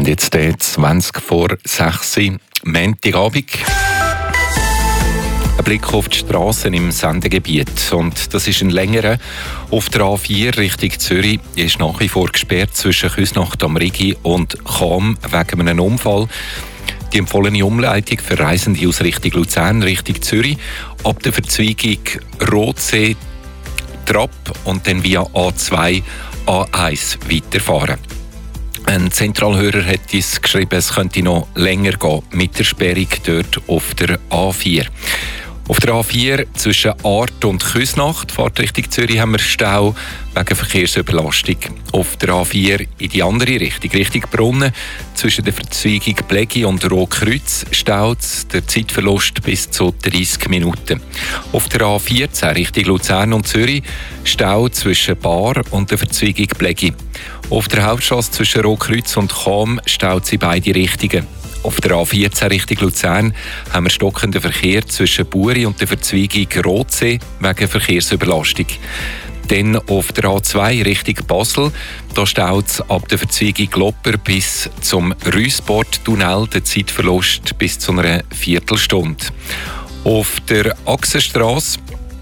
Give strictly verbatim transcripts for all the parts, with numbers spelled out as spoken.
Und jetzt der zwanzig vor sechs Uhr, Montagabend. Ein Blick auf die Strassen im Sendegebiet. Und das ist ein längerer. Auf der A vier Richtung Zürich ist nach wie vor gesperrt zwischen Küsnacht am Rigi und Cham wegen einem Unfall. Die empfohlene Umleitung für Reisende aus Richtung Luzern, Richtung Zürich, ab der Verzweigung Rotsee, Trapp und dann via A zwei, A eins weiterfahren. Ein Zentralhörer hat uns geschrieben, es könnte noch länger gehen mit der Sperrung dort auf der A vier. Auf der A vier zwischen Aardt und Küsnacht, fahrt Richtung Zürich, haben wir Stau wegen Verkehrsüberlastung. Auf der A vier in die andere Richtung, Richtung Brunnen, zwischen der Verzweigung Blegi und Rotkreuz staut der Zeitverlust bis zu dreißig Minuten. Auf der A vierzehn Richtung Luzern und Zürich Stau zwischen Bar und der Verzweigung Blegi. Auf der Hauptstrasse zwischen Rotkreuz und Cham staut sie beide Richtungen. Auf der A vierzehn Richtung Luzern haben wir stockenden Verkehr zwischen Buri und der Verzweigung Rotsee wegen Verkehrsüberlastung. Dann auf der A zwei Richtung Basel, da staut es ab der Verzweigung Glopper bis zum Rüsbord-Tunnel, der Zeitverlust bis zu einer Viertelstunde. Auf der Achsenstrasse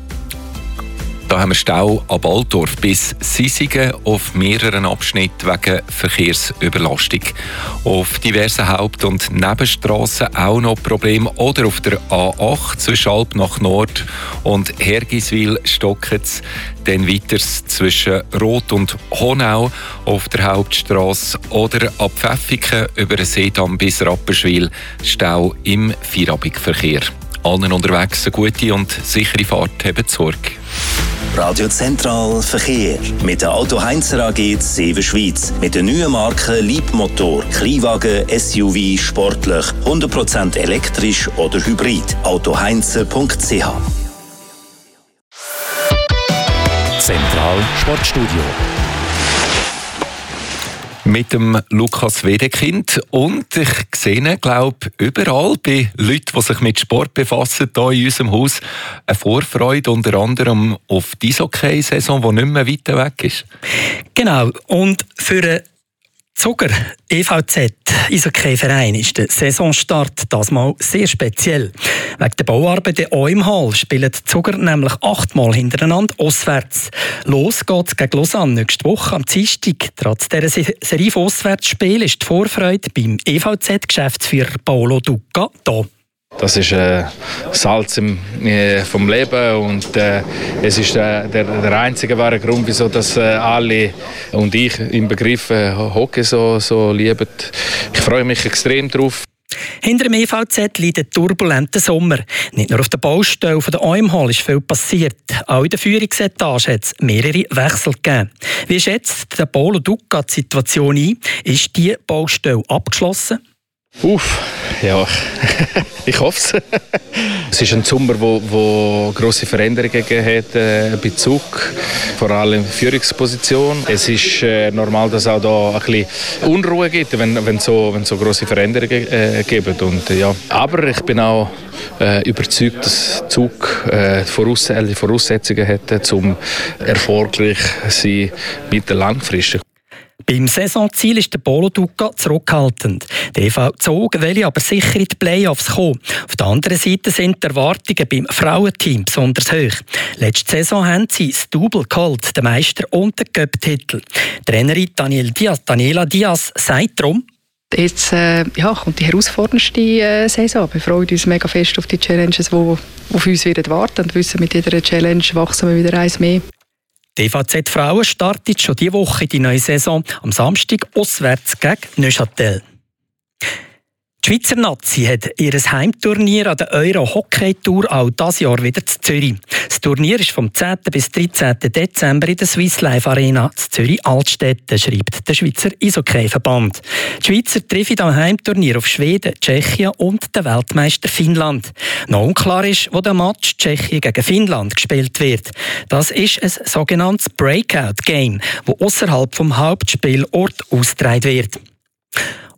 da haben wir Stau ab Altdorf bis Sisigen auf mehreren Abschnitten wegen Verkehrsüberlastung. Auf diversen Haupt- und Nebenstrassen auch noch Probleme. Oder auf der A acht zwischen Alp nach Nord und Hergiswil stockt es. Dann weiter zwischen Roth und Honau auf der Hauptstrasse oder ab Pfäffiken über den Seedamm bis Rapperswil Stau im Feierabendverkehr. Allen unterwegs eine gute und sichere Fahrt, haben Sorge. Radio Zentral Verkehr mit der Auto Heinzer A G Seven Schweiz. Mit den neuen Marken Leapmotor, Kleinwagen, S U V, sportlich, hundert Prozent elektrisch oder hybrid. autoheinzer punkt c h. Zentral Sportstudio. Mit dem Lukas Wedekind und ich sehe, glaube überall bei Leuten, die sich mit Sport befassen, hier in unserem Haus, eine Vorfreude unter anderem auf die Eishockey-Saison, die nicht mehr weit weg ist. Genau, und für einen Zuger E V Z Eishockey-Verein ist der Saisonstart das mal sehr speziell. Wegen der Bauarbeiten auch im Hall spielen die Zuger nämlich achtmal hintereinander auswärts. Los geht's gegen Lausanne nächste Woche am Dienstag. Trotz dieser Serie von Auswärtsspielen ist die Vorfreude beim E V Z-Geschäftsführer Paolo Ducca da. Das ist äh, Salz im, äh, vom Leben und äh, es ist äh, der, der einzige wahre Grund, wieso dass, äh, alle und ich im Begriff äh, Hockey so, so lieben. Ich freue mich extrem drauf. Hinter dem E V Z liegt ein turbulenter Sommer. Nicht nur auf der Baustelle der O M Hall ist viel passiert. Auch in der Führungsetage hat es mehrere Wechsel gegeben. Wie schätzt der Paolo Ducca die Situation ein? Ist die Baustelle abgeschlossen? Uff, ja, ich hoffe es. Es ist ein Sommer, wo, wo grosse Veränderungen gegeben hat äh, bei Zug, vor allem in der Führungsposition. Es ist äh, normal, dass es auch da ein bisschen Unruhe gibt, wenn, wenn so, wenn so grosse Veränderungen äh, gibt. Und, äh, ja. Aber ich bin auch äh, überzeugt, dass Zug äh, Voraus- die Voraussetzungen hat, um erfolgreich zu sein, mittel- langfristig. Beim Saisonziel ist der Paolo Ducca zurückhaltend. Der E V Zug will aber sicher in die Playoffs kommen. Auf der anderen Seite sind die Erwartungen beim Frauenteam besonders hoch. Letzte Saison haben sie das Double geholt, den Meister und den Cup-Titel. Trainerin Daniel Diaz, Daniela Diaz sagt darum: Jetzt äh, ja, kommt die herausforderndste äh, Saison. Wir freuen uns mega fest auf die Challenges, die auf uns werden warten und wissen, mit jeder Challenge wachsen wir wieder eins mehr. Die E V Z-Frauen startet schon diese Woche in die neue Saison am Samstag auswärts gegen Neuchâtel. Die Schweizer Nazi hat ihr Heimturnier an der Euro-Hockey-Tour auch dieses Jahr wieder zu Zürich. Das Turnier ist vom zehnten bis dreizehnten Dezember in der Swiss Life Arena zu Zürich-Altstetten, schreibt der Schweizer Eishockey-Verband. Die Schweizer treffen am Heimturnier auf Schweden, Tschechien und den Weltmeister Finnland. Noch unklar ist, wo der Match Tschechien gegen Finnland gespielt wird. Das ist ein sogenanntes Breakout-Game, das außerhalb vom Hauptspielort ausgetragen wird.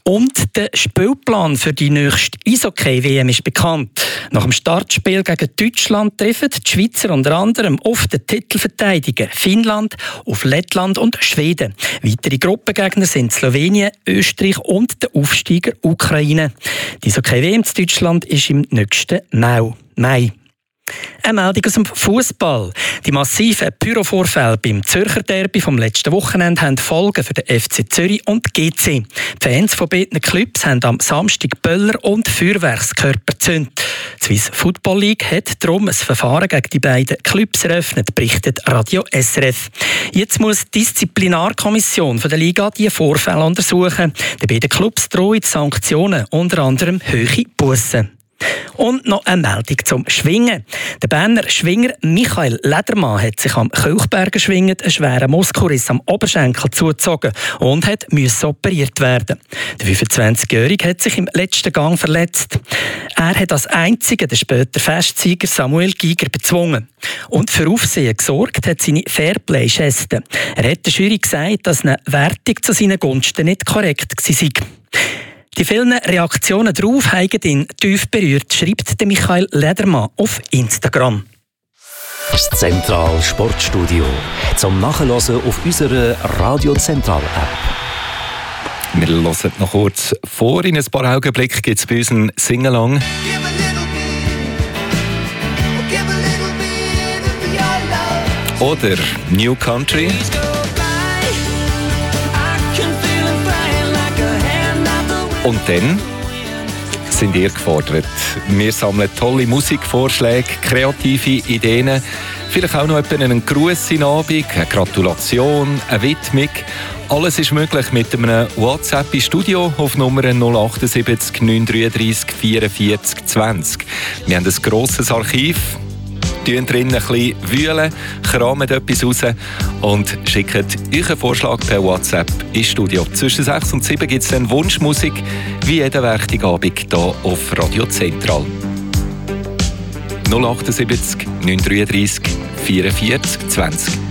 Und der Spielplan für die nächste Eishockey-W M ist bekannt. Nach dem Startspiel gegen Deutschland treffen die Schweizer unter anderem auf den Titelverteidiger Finnland, auf Lettland und Schweden. Weitere Gruppengegner sind Slowenien, Österreich und der Aufsteiger Ukraine. Die Eishockey-W M in Deutschland ist im nächsten Mai. Eine Meldung aus dem Fußball. Die massiven Pyrovorfälle beim Zürcher Derby vom letzten Wochenende haben Folgen für den F C Zürich und G C. Die Fans von beiden Clubs haben am Samstag Böller und Feuerwerkskörper gezündet. Die Swiss Football League hat darum ein Verfahren gegen die beiden Clubs eröffnet, berichtet Radio S R F. Jetzt muss die Disziplinarkommission der Liga die Vorfälle untersuchen. Den beiden Clubs drohen Sanktionen, unter anderem hohe Bussen. Und noch eine Meldung zum Schwingen. Der Berner Schwinger Michael Ledermann hat sich am Kölchberger schwingend einen schweren Muskelriss am Oberschenkel zugezogen und hat musste operiert werden. Der fünfundzwanzigjährige hat sich im letzten Gang verletzt. Er hat als einziger den später Festsieger Samuel Giger bezwungen. Und für Aufsehen gesorgt hat seine Fairplay-Geste. Er hat der Jury gesagt, dass eine Wertung zu seinen Gunsten nicht korrekt war. Die vielen Reaktionen darauf haben ihn tief berührt, schreibt der Michael Ledermann auf Instagram. Das Zentral Sportstudio. Zum Nachhören auf unserer Radio Zentral App. Wir hören noch kurz vor. In ein paar Augenblicken gibt es bei uns ein Singalong. Oder New Country. Und dann sind ihr gefordert. Wir sammeln tolle Musikvorschläge, kreative Ideen, vielleicht auch noch einen Gruß in den Abend, eine Gratulation, eine Widmung. Alles ist möglich mit einem WhatsApp im Studio auf Nummer null achtundsiebzig neun dreiunddreißig vierundvierzig zwanzig. Wir haben ein grosses Archiv. Wühlen drinnen ein bisschen, wühlen, kramen etwas raus und schicken euren Vorschlag per WhatsApp ins Studio. Zwischen sechs und sieben gibt es dann Wunschmusik, wie jeden Werktigabend hier auf Radio Zentral. null achtundsiebzig neun dreiunddreißig vierundvierzig zwanzig.